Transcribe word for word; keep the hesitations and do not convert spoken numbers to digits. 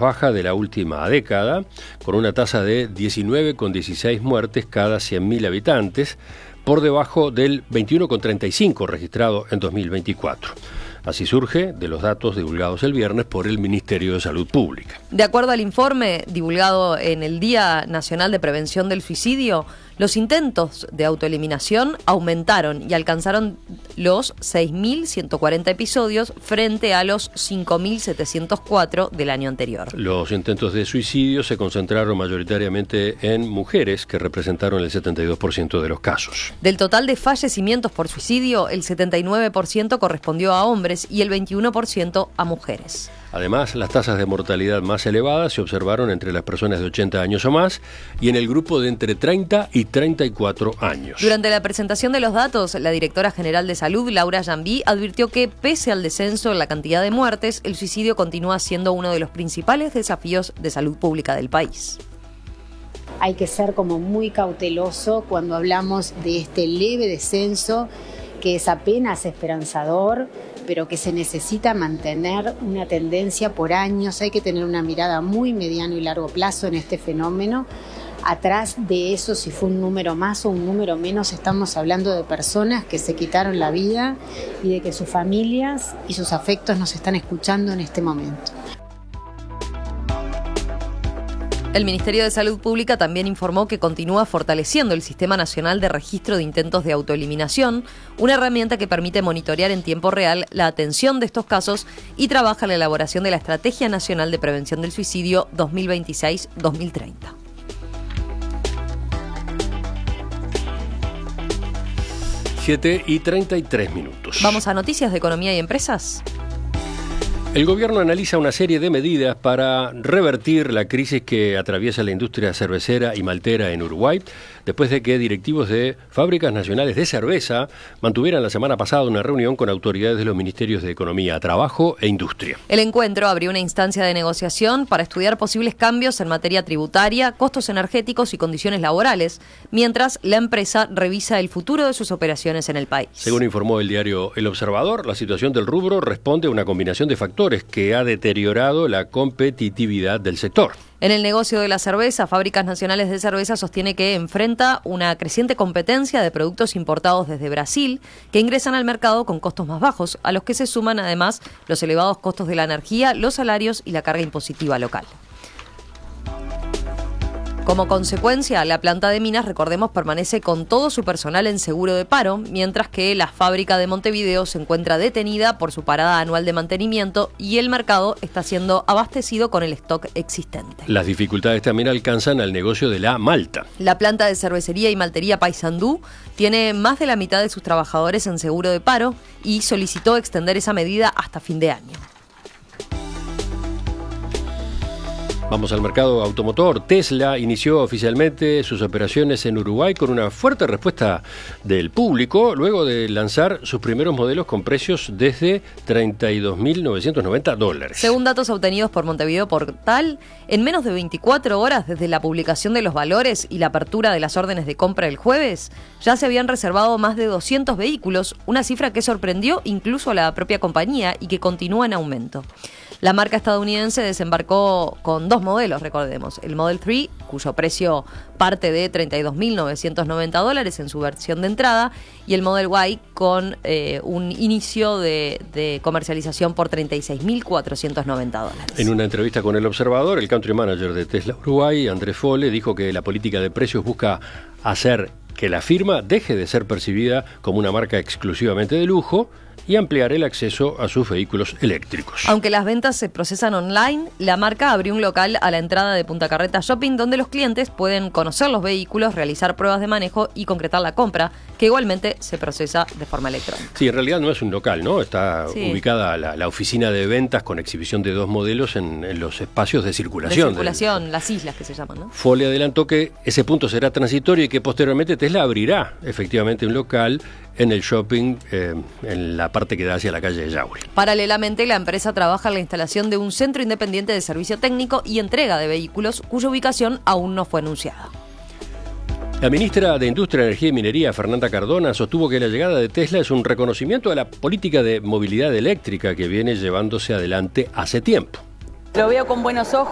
baja de la última década, con una tasa de diecinueve coma dieciséis muertes cada cien mil habitantes, por debajo del veintiuno coma treinta y cinco registrado en dos mil veinticuatro. Así surge de los datos divulgados el viernes por el Ministerio de Salud Pública. De acuerdo al informe divulgado en el Día Nacional de Prevención del Suicidio, los intentos de autoeliminación aumentaron y alcanzaron los seis mil ciento cuarenta episodios frente a los cinco mil setecientos cuatro del año anterior. Los intentos de suicidio se concentraron mayoritariamente en mujeres, que representaron el setenta y dos por ciento de los casos. Del total de fallecimientos por suicidio, el setenta y nueve por ciento correspondió a hombres y el veintiuno por ciento a mujeres. Además, las tasas de mortalidad más elevadas se observaron entre las personas de ochenta años o más y en el grupo de entre treinta y treinta y cuatro años. Durante la presentación de los datos, la directora general de Salud, Laura Jambí, advirtió que, pese al descenso en la cantidad de muertes, el suicidio continúa siendo uno de los principales desafíos de salud pública del país. Hay que ser como muy cauteloso cuando hablamos de este leve descenso, que es apenas esperanzador, pero que se necesita mantener una tendencia por años. Hay que tener una mirada muy mediano y largo plazo en este fenómeno. Atrás de eso, si fue un número más o un número menos, estamos hablando de personas que se quitaron la vida y de que sus familias y sus afectos nos están escuchando en este momento. El Ministerio de Salud Pública también informó que continúa fortaleciendo el Sistema Nacional de Registro de Intentos de Autoeliminación, una herramienta que permite monitorear en tiempo real la atención de estos casos y trabaja en la elaboración de la Estrategia Nacional de Prevención del Suicidio dos mil veintiséis a dos mil treinta. siete y treinta y tres minutos. Vamos a noticias de economía y empresas. El gobierno analiza una serie de medidas para revertir la crisis que atraviesa la industria cervecera y maltera en Uruguay, después de que directivos de fábricas nacionales de cerveza mantuvieran la semana pasada una reunión con autoridades de los ministerios de Economía, Trabajo e Industria. El encuentro abrió una instancia de negociación para estudiar posibles cambios en materia tributaria, costos energéticos y condiciones laborales, mientras la empresa revisa el futuro de sus operaciones en el país. Según informó el diario El Observador, la situación del rubro responde a una combinación de factores que ha deteriorado la competitividad del sector. En el negocio de la cerveza, Fábricas Nacionales de Cerveza sostiene que enfrenta una creciente competencia de productos importados desde Brasil que ingresan al mercado con costos más bajos, a los que se suman además los elevados costos de la energía, los salarios y la carga impositiva local. Como consecuencia, la planta de Minas, recordemos, permanece con todo su personal en seguro de paro, mientras que la fábrica de Montevideo se encuentra detenida por su parada anual de mantenimiento y el mercado está siendo abastecido con el stock existente. Las dificultades también alcanzan al negocio de la malta. La planta de cervecería y maltería Paysandú tiene más de la mitad de sus trabajadores en seguro de paro y solicitó extender esa medida hasta fin de año. Vamos al mercado automotor. Tesla inició oficialmente sus operaciones en Uruguay con una fuerte respuesta del público, luego de lanzar sus primeros modelos con precios desde treinta y dos mil novecientos noventa dólares. Según datos obtenidos por Montevideo Portal, en menos de veinticuatro horas desde la publicación de los valores y la apertura de las órdenes de compra el jueves, ya se habían reservado más de doscientos vehículos, una cifra que sorprendió incluso a la propia compañía y que continúa en aumento. La marca estadounidense desembarcó con dos modelos, recordemos. El Model tres, cuyo precio parte de treinta y dos mil novecientos noventa dólares en su versión de entrada, y el Model Y con eh, un inicio de, de comercialización por treinta y seis mil cuatrocientos noventa dólares. En una entrevista con El Observador, el country manager de Tesla Uruguay, Andrés Fole, dijo que la política de precios busca hacer que la firma deje de ser percibida como una marca exclusivamente de lujo y ampliar el acceso a sus vehículos eléctricos. Aunque las ventas se procesan online, la marca abrió un local a la entrada de Punta Carreta Shopping donde los clientes pueden conocer los vehículos, realizar pruebas de manejo y concretar la compra, que igualmente se procesa de forma electrónica. Sí, en realidad no es un local, ¿no? Está sí. ubicada la, la oficina de ventas con exhibición de dos modelos en, en los espacios de circulación. De circulación, del... las islas que se llaman, ¿no? Fole adelantó que ese punto será transitorio y que posteriormente Tesla abrirá efectivamente un local en el shopping, eh, en la parte que da hacia la calle de Yauri. Paralelamente, la empresa trabaja en la instalación de un centro independiente de servicio técnico y entrega de vehículos, cuya ubicación aún no fue anunciada. La ministra de Industria, Energía y Minería, Fernanda Cardona, sostuvo que la llegada de Tesla es un reconocimiento a la política de movilidad eléctrica que viene llevándose adelante hace tiempo. Lo veo con buenos ojos.